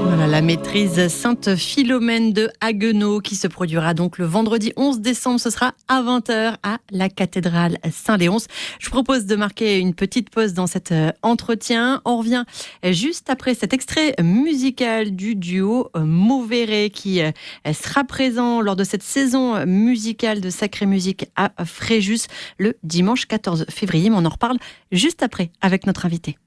Voilà, la maîtrise Sainte-Philomène de Haguenau qui se produira donc le vendredi 11 décembre. Ce sera à 20h à la cathédrale Saint-Léonce. Je vous propose de marquer une petite pause dans cet entretien. On revient juste après cet extrait musical du duo Mauvéré qui sera présent lors de cette saison musicale de Sacrée Musique à Fréjus le dimanche 14 février. Mais on en reparle juste après avec notre invité.